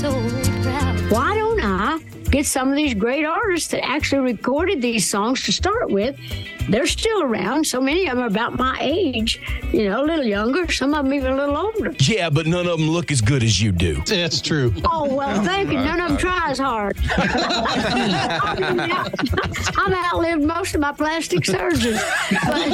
so proud. Why don't I get some of these great artists that actually recorded these songs to start with? They're still around. So many of them are about my age, you know, a little younger, some of them even a little older. Yeah, but none of them look as good as you do. That's true. Oh, well, thank you. None of them try as hard. I've outlived most of my plastic surgeons. But